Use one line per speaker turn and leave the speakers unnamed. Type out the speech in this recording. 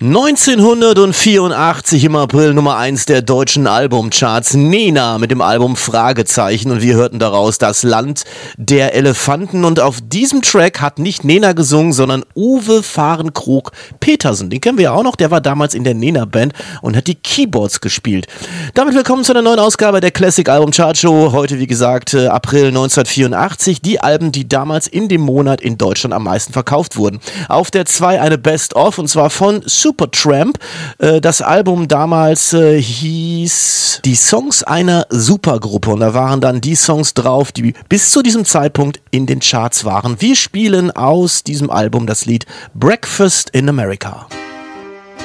1984 im April Nummer 1 der deutschen Albumcharts, Nena mit dem Album Fragezeichen, und wir hörten daraus Das Land der Elefanten, und auf diesem Track hat nicht Nena gesungen, sondern Uwe Fahrenkrog-Petersen. Den kennen wir ja auch noch, der war damals in der Nena-Band und hat die Keyboards gespielt. Damit willkommen zu einer neuen Ausgabe der Classic Album Chart Show. Heute, wie gesagt, April 1984, die Alben, die damals in dem Monat in Deutschland am meisten verkauft wurden. Auf der 2 eine Best-of, und zwar von Supertramp. Das Album damals hieß Die Songs einer Supergruppe, und da waren dann die Songs drauf, die bis zu diesem Zeitpunkt in den Charts waren. Wir spielen aus diesem Album das Lied Breakfast in America.